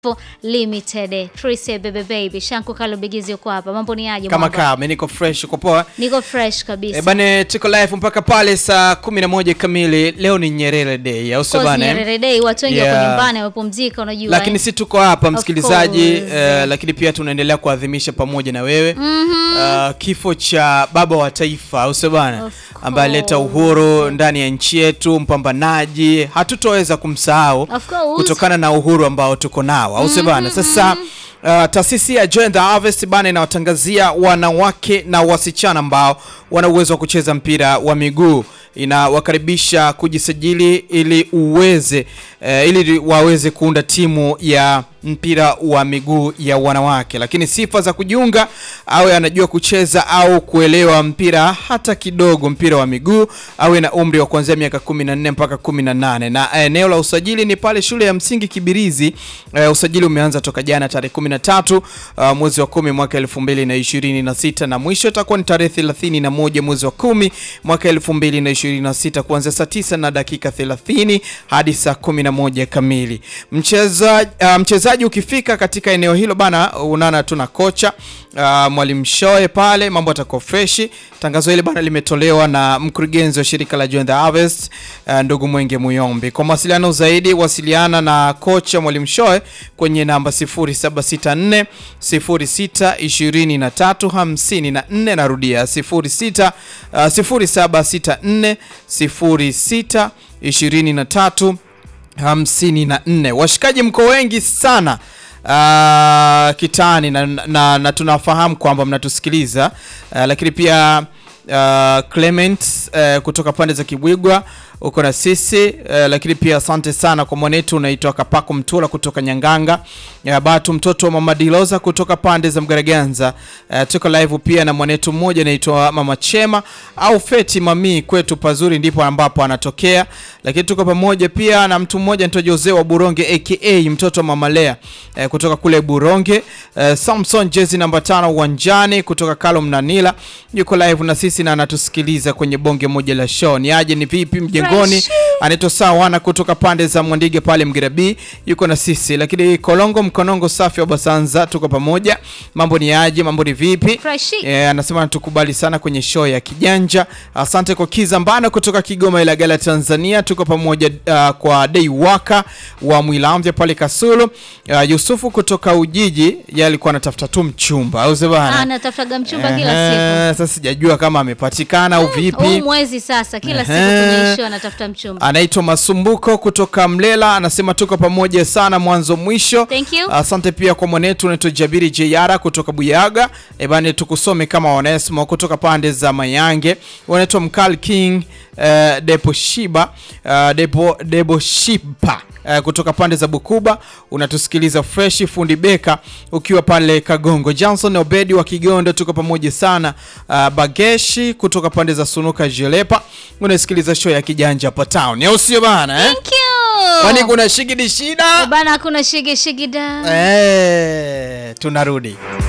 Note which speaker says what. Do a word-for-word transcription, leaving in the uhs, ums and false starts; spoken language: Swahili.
Speaker 1: Limited. Tracy Bebe Baby, Shanku Kalo Bigizi uko hapa. Mambo ni aje
Speaker 2: kama kama niko fresh uko poa?
Speaker 1: Niko fresh kabisa.
Speaker 2: E bane, tuko live mpaka pale saa kumi na moja kamili. Leo ni Nyerere Day, au sio bane?
Speaker 1: Nyerere Day, watu wengi wako nyumbani wamepumzika, unajua.
Speaker 2: Lakini si tuko hapa msikilizaji, uh, lakini pia tunaendelea kuadhimisha pamoja na wewe
Speaker 1: mm -hmm.
Speaker 2: uh, kifo cha baba wa taifa, au sio bane? Ambaye alileta uhuru ndani ya nchi yetu, mpambanaji, hatutoweza kumsahau kutokana na uhuru ambao tuko nao, au sio bana? Sasa uh, taasisi ya Join the Harvest bana inawatangazia wanawake na wasichana ambao wana uwezo wa kucheza mpira wa miguu. Inawakaribisha kujisajili ili uweze uh, ili waweze kuunda timu ya mpira wa miguu ya wanawake. Lakini sifa za kujiunga: awe anajua kucheza au kuelewa mpira hata kidogo mpira wa miguu, awe na umri wa kuanzia miaka kumi na nne mpaka kumi na nane, na eneo la usajili ni pale shule ya msingi Kibirizi. Uh, usajili umeanza toka jana tarehe kumi na tatu uh, mwezi wa kumi mwaka elfu mbili na ishirini na sita, na mwisho itakuwa ni tarehe thelathini na moja mwezi wa kumi mwaka elfu mbili na ishirini na sita kuanzia saa tisa na dakika thelathini hadi saa kumi na moja kamili. Mcheza uh, mchezaji ukifika katika eneo hilo bana, unana tuna kocha uh, Mwalimu Shoe pale, mambo yatakuwa fresh. Tangazo hili bana limetolewa na mkurugenzi wa shirika la Join the Harvest uh, ndugu Mwenge Muyombi. Kwa mawasiliano zaidi wasiliana na kocha Mwalimu Shoe kwenye namba sifuri saba sita nne sifuri sita ishirini na tatu hamsini na nne, narudia sifuri sita sifuri saba sita nne sifuri sita ishirini na tatu hamsini na nne. Washikaji mko wengi sana uh, kitani na, na, na tunafahamu kwamba mnatusikiliza uh, lakini pia uh, Clement uh, kutoka pande za Kibwigwa uko na sisi uh, lakini pia asante sana kwa mwanetu unaitwa Kapako Mtula kutoka Nyanganga, uh, Batu mtoto wa Mama Diloza kutoka pande za Mgaraganza. Uh, tuko live pia na mwanetu mmoja anaitwa Mama Chema au Feti Mami, kwetu pazuri ndipo ambapo anatokea. Lakini tuko pamoja pia na mtu mmoja anaitwa Jose wa Buronge aka mtoto wa Mama Lea uh, kutoka kule Buronge. Uh, Samson Jezi namba tano uwanjani kutoka Kalom Nanila yuko live na sisi na anatusikiliza kwenye bonge moja la show. Ni aje ni vipi mjengoni? Anaitwa Sawana kutoka pande za Mwandige pale Mgirabi yuko na sisi. Lakini Kolongo Mkonongo safi wa Basanza tuko pamoja. Mambo ni aje, mambo ni vipi? Eh, anasema tukubali sana kwenye show ya Kijanja. Asante kwa Kizambana kutoka Kigoma Ilagala Tanzania tuko pamoja. Uh, kwa Day Waka wa Mwilamvya pale Kasulu. Uh, Yusufu kutoka Ujiji yeye alikuwa anatafuta tu mchumba, au bwana?
Speaker 1: Anatafuta mchumba kila siku.
Speaker 2: Sasa sijajua kama amepatikana au vipi.
Speaker 1: Huu mwezi sasa kila siku kwenye show anatafuta mchumba.
Speaker 2: Anaitwa Masumbuko kutoka Mlela anasema tuko pamoja sana mwanzo mwisho.
Speaker 1: Thank you.
Speaker 2: Asante pia kwa mwanetu anaitwa Jabiri Jeyara kutoka Buyaga. E bana, tukusome kama Onesmo kutoka pande za Mayange. Wanaitwa Mkal King uh, Depo Shiba uh, Depo Debo Shiba Uh, kutoka pande za Bukuba unatusikiliza fresh. Fundi Beka ukiwa pale Kagongo. Johnson Obedi wa Kigondo tuko pamoja sana. uh, Bageshi kutoka pande za Sunuka Jelepa unasikiliza show ya Kijanja hapa town, au sio bana eh?
Speaker 1: Thank you.
Speaker 2: Kwani kuna shigidi shida
Speaker 1: bana? Kuna shigi shigida
Speaker 2: eh, tunarudi.